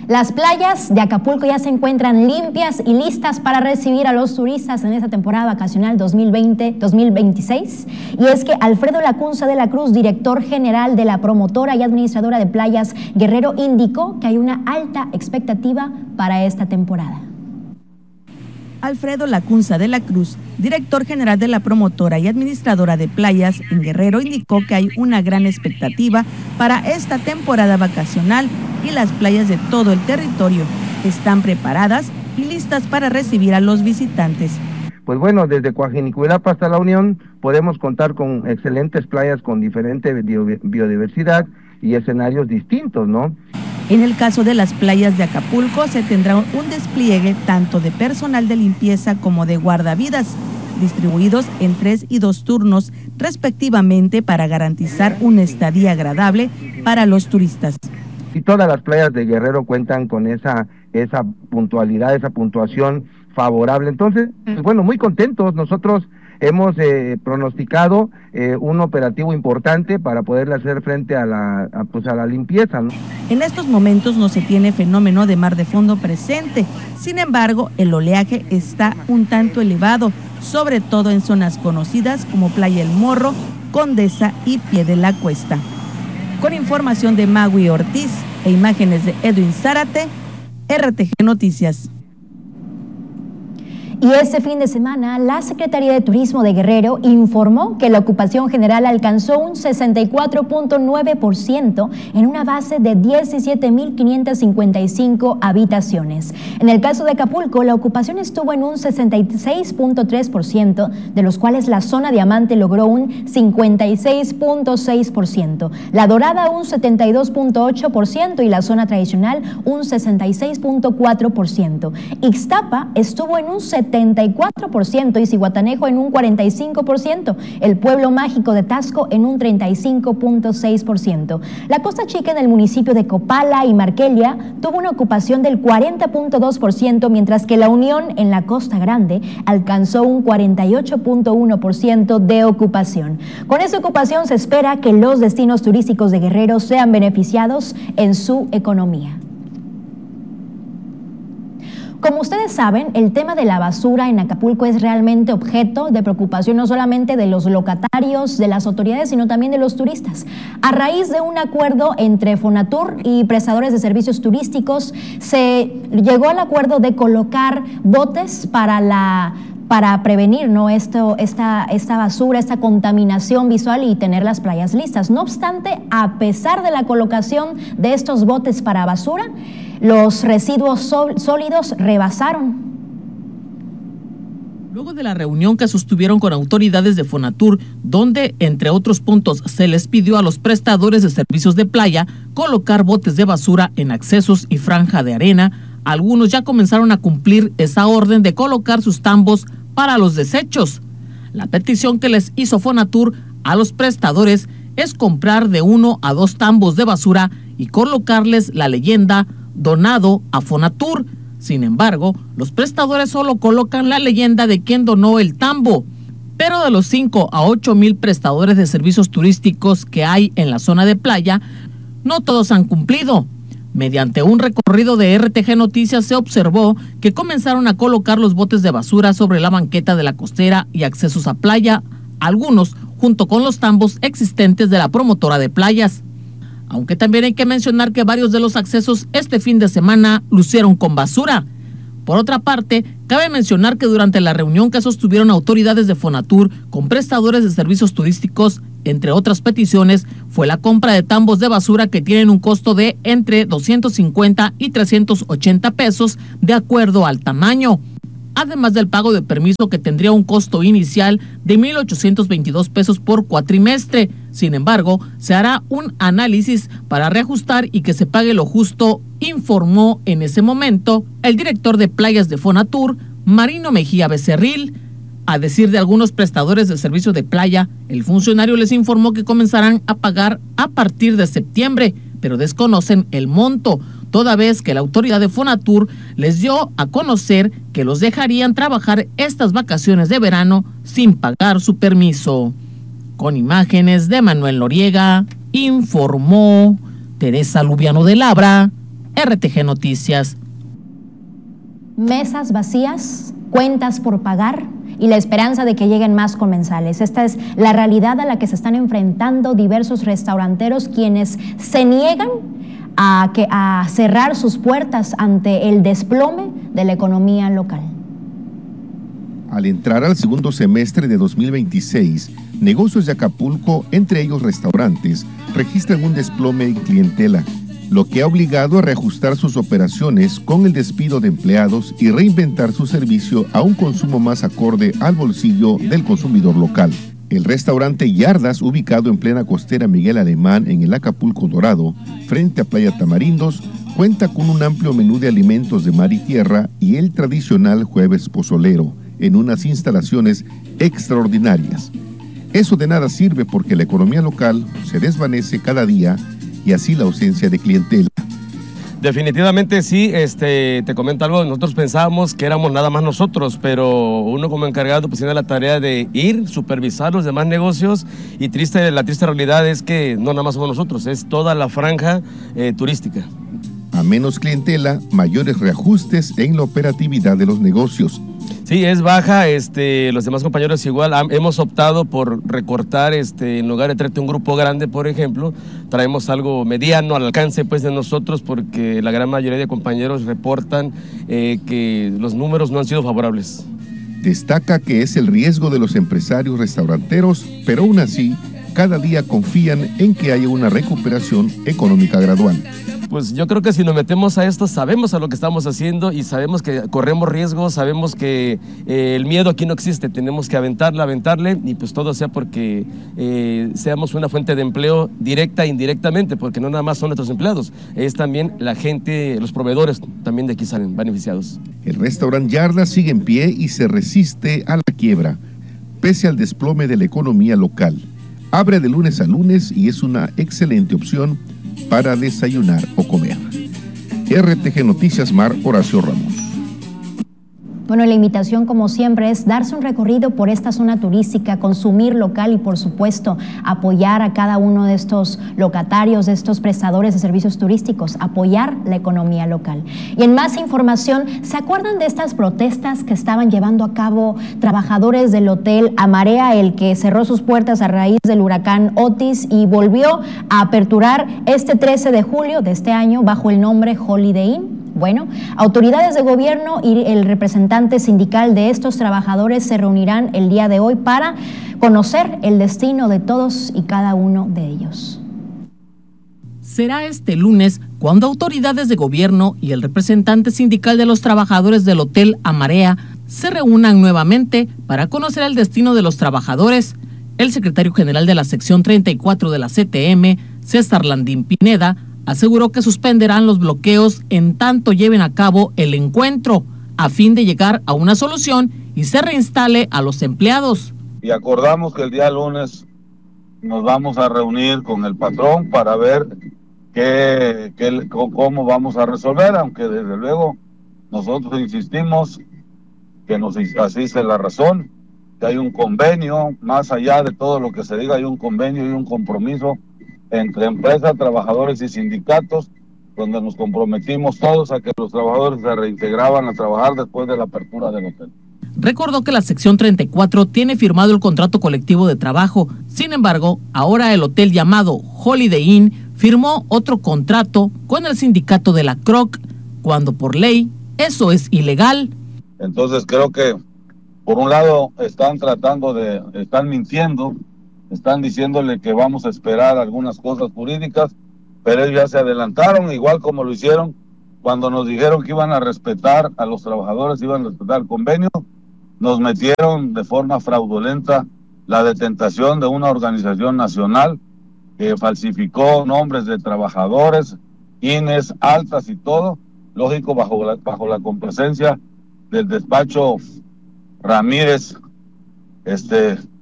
Las playas de Acapulco ya se encuentran limpias y listas para recibir a los turistas en esta temporada vacacional 2020-2026. Y es que Alfredo Lacunza de la Cruz, director general de la promotora y administradora de playas Guerrero, indicó que hay una alta expectativa para esta temporada. Alfredo Lacunza de la Cruz, director general de la promotora y administradora de playas en Guerrero, indicó que hay una gran expectativa para esta temporada vacacional y las playas de todo el territorio están preparadas y listas para recibir a los visitantes. Pues bueno, desde Coajinicuilapa hasta La Unión podemos contar con excelentes playas con diferente biodiversidad y escenarios distintos, ¿no? En el caso de las playas de Acapulco se tendrá un despliegue tanto de personal de limpieza como de guardavidas, distribuidos en 3 y 2 turnos respectivamente para garantizar una estadía agradable para los turistas. Y todas las playas de Guerrero cuentan con esa puntualidad, esa puntuación favorable. Entonces, pues bueno, muy contentos. Nosotros hemos pronosticado un operativo importante para poderle hacer frente a la limpieza, ¿no? En estos momentos no se tiene fenómeno de mar de fondo presente, sin embargo, el oleaje está un tanto elevado, sobre todo en zonas conocidas como Playa El Morro, Condesa y Pie de la Cuesta. Con información de Magui Ortiz e imágenes de Edwin Zárate, RTG Noticias. Y este fin de semana, la Secretaría de Turismo de Guerrero informó que la ocupación general alcanzó un 64.9% en una base de 17.555 habitaciones. En el caso de Acapulco, la ocupación estuvo en un 66.3%, de los cuales la zona Diamante logró un 56.6%, la Dorada un 72.8% y la zona tradicional un 66.4%. Ixtapa estuvo en un 74% y Zihuatanejo en un 45%, el Pueblo Mágico de Taxco en un 35.6%. La Costa Chica en el municipio de Copala y Marquelia tuvo una ocupación del 40.2%, mientras que La Unión en la Costa Grande alcanzó un 48.1% de ocupación. Con esa ocupación se espera que los destinos turísticos de Guerrero sean beneficiados en su economía. Como ustedes saben, el tema de la basura en Acapulco es realmente objeto de preocupación no solamente de los locatarios, de las autoridades, sino también de los turistas. A raíz de un acuerdo entre Fonatur y prestadores de servicios turísticos, se llegó al acuerdo de colocar botes para prevenir, ¿no?, esta basura, esta contaminación visual y tener las playas listas. No obstante, a pesar de la colocación de estos botes para basura, los residuos sólidos rebasaron. Luego de la reunión que sostuvieron con autoridades de Fonatur, donde, entre otros puntos, se les pidió a los prestadores de servicios de playa colocar botes de basura en accesos y franja de arena, algunos ya comenzaron a cumplir esa orden de colocar sus tambos para los desechos. La petición que les hizo Fonatur a los prestadores es comprar de 1 a 2 tambos de basura y colocarles la leyenda "Donado a Fonatur". Sin embargo, los prestadores solo colocan la leyenda de quien donó el tambo. Pero de los 5 a 8 mil prestadores de servicios turísticos que hay en la zona de playa, no todos han cumplido. Mediante un recorrido de RTG Noticias se observó que comenzaron a colocar los botes de basura sobre la banqueta de la costera y accesos a playa, algunos junto con los tambos existentes de la promotora de playas. Aunque también hay que mencionar que varios de los accesos este fin de semana lucieron con basura. Por otra parte, cabe mencionar que durante la reunión que sostuvieron autoridades de Fonatur con prestadores de servicios turísticos, entre otras peticiones, fue la compra de tambos de basura que tienen un costo de entre 250 y 380 pesos de acuerdo al tamaño, además del pago de permiso que tendría un costo inicial de 1,822 pesos por cuatrimestre. Sin embargo, se hará un análisis para reajustar y que se pague lo justo, informó en ese momento el director de playas de Fonatur, Marino Mejía Becerril. A decir de algunos prestadores de servicio de playa, el funcionario les informó que comenzarán a pagar a partir de septiembre, pero desconocen el monto, toda vez que la autoridad de Fonatur les dio a conocer que los dejarían trabajar estas vacaciones de verano sin pagar su permiso. Con imágenes de Manuel Noriega, informó Teresa Lubiano de Labra, RTG Noticias. Mesas vacías, cuentas por pagar y la esperanza de que lleguen más comensales. Esta es la realidad a la que se están enfrentando diversos restauranteros, quienes se niegan a cerrar sus puertas ante el desplome de la economía local. Al entrar al segundo semestre de 2026, negocios de Acapulco, entre ellos restaurantes, registran un desplome en clientela, lo que ha obligado a reajustar sus operaciones con el despido de empleados y reinventar su servicio a un consumo más acorde al bolsillo del consumidor local. El restaurante Yardas, ubicado en plena costera Miguel Alemán en el Acapulco Dorado, frente a Playa Tamarindos, cuenta con un amplio menú de alimentos de mar y tierra y el tradicional jueves pozolero, en unas instalaciones extraordinarias. Eso de nada sirve porque la economía local se desvanece cada día y así la ausencia de clientela. Definitivamente sí, te comento algo, nosotros pensábamos que éramos nada más nosotros, pero uno como encargado pues tiene la tarea de ir, supervisar los demás negocios y la triste realidad es que no nada más somos nosotros, es toda la franja turística. A menos clientela, mayores reajustes en la operatividad de los negocios. Sí, es baja, los demás compañeros igual, hemos optado por recortar, en lugar de traerte un grupo grande, por ejemplo, traemos algo mediano al alcance pues de nosotros, porque la gran mayoría de compañeros reportan que los números no han sido favorables. Destaca que es el riesgo de los empresarios restauranteros, pero aún así, cada día confían en que haya una recuperación económica gradual. Pues yo creo que si nos metemos a esto, sabemos a lo que estamos haciendo y sabemos que corremos riesgos, sabemos que el miedo aquí no existe, tenemos que aventarle y pues todo sea porque seamos una fuente de empleo directa e indirectamente, porque no nada más son nuestros empleados, es también la gente, los proveedores también de aquí salen beneficiados. El restaurante Yarda sigue en pie y se resiste a la quiebra, pese al desplome de la economía local. Abre de lunes a lunes y es una excelente opción para desayunar o comer. RTG Noticias Mar, Horacio Ramos. Bueno, la invitación, como siempre, es darse un recorrido por esta zona turística, consumir local y, por supuesto, apoyar a cada uno de estos locatarios, de estos prestadores de servicios turísticos, apoyar la economía local. Y en más información, ¿se acuerdan de estas protestas que estaban llevando a cabo trabajadores del hotel Amarea, el que cerró sus puertas a raíz del huracán Otis y volvió a aperturar este 13 de julio de este año bajo el nombre Holiday Inn? Bueno, autoridades de gobierno y el representante sindical de estos trabajadores se reunirán el día de hoy para conocer el destino de todos y cada uno de ellos. Será este lunes cuando autoridades de gobierno y el representante sindical de los trabajadores del Hotel Amarea se reúnan nuevamente para conocer el destino de los trabajadores. El secretario general de la sección 34 de la CTM, César Landín Pineda, aseguró que suspenderán los bloqueos en tanto lleven a cabo el encuentro a fin de llegar a una solución y se reinstale a los empleados. Y acordamos que el día lunes nos vamos a reunir con el patrón para ver cómo vamos a resolver, aunque desde luego nosotros insistimos que nos asiste la razón, que hay un convenio, más allá de todo lo que se diga, hay un convenio y un compromiso entre empresas, trabajadores y sindicatos, donde nos comprometimos todos a que los trabajadores se reintegraban a trabajar después de la apertura del hotel. Recordó que la sección 34 tiene firmado el contrato colectivo de trabajo. Sin embargo, ahora el hotel llamado Holiday Inn firmó otro contrato con el sindicato de la CROC, cuando por ley eso es ilegal. Entonces creo que por un lado están mintiendo, están diciéndole que vamos a esperar algunas cosas jurídicas, pero ellos ya se adelantaron, igual como lo hicieron cuando nos dijeron que iban a respetar a los trabajadores, iban a respetar el convenio. Nos metieron de forma fraudulenta la detentación de una organización nacional que falsificó nombres de trabajadores, INES, altas y todo, lógico, bajo la complacencia del despacho Ramírez,